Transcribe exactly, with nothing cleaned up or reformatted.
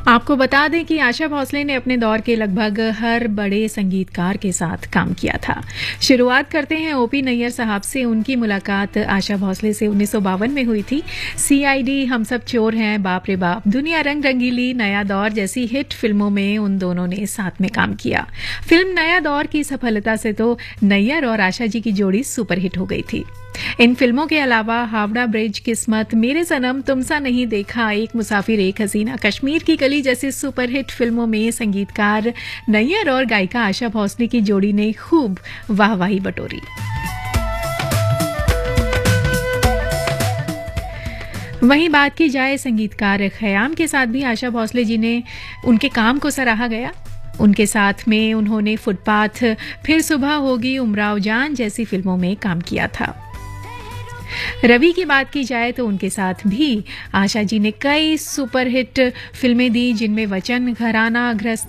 आपको बता दें कि आशा भोसले ने अपने दौर के लगभग हर बड़े संगीतकार के साथ काम किया था। शुरुआत करते हैं ओपी नैयर साहब से। उनकी मुलाकात आशा भोसले से उन्नीस सौ बावन में हुई थी। सीआईडी, हम सब चोर हैं, बाप रे बाप, दुनिया रंग रंगीली, नया दौर जैसी हिट फिल्मों में उन दोनों ने साथ में काम किया। फिल्म नया दौर की सफलता से तो नैयर और आशा जी की जोड़ी सुपरहिट हो गई थी। इन फिल्मों के अलावा हावड़ा ब्रिज, किस्मत, मेरे सनम, तुमसा नहीं देखा, एक मुसाफिर एक हसीना, कश्मीर की कली जैसी सुपरहिट फिल्मों में संगीतकार नैयर और गायिका आशा भोसले की जोड़ी ने खूब वाहवाही बटोरी। वहीं बात की जाए संगीतकार खयाम के साथ भी आशा भोसले जी ने उनके काम को सराहा गया। उनके साथ में उन्होंने फुटपाथ, फिर सुबह होगी, उमराव जान जैसी फिल्मों में काम किया था। रवि की बात की जाए तो उनके साथ भी आशा जी ने कई सुपरहिट फिल्में दी, जिनमें वचन, घराना, गृहस्थ